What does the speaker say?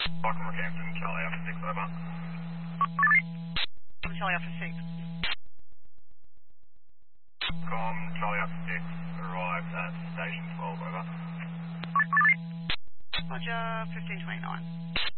Welcome, Rockhampton, Charlie Alpha 6, over. Charlie Alpha 6. Charlie Alpha 6 arrived at station 12, over. Roger, 1529.